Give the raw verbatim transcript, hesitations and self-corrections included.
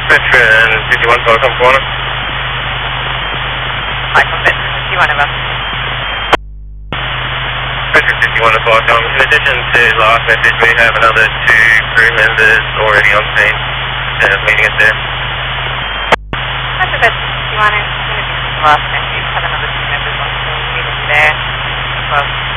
Metro and fifty-one Telecom Corner. Hi, from Metro fifty-one of us. Metro fifty-one to Telecom. In addition to last message, we have another two crew members already on scene and meeting us there. Metro fifty-one, in addition to the last message, have another two members on scene meeting there. Well,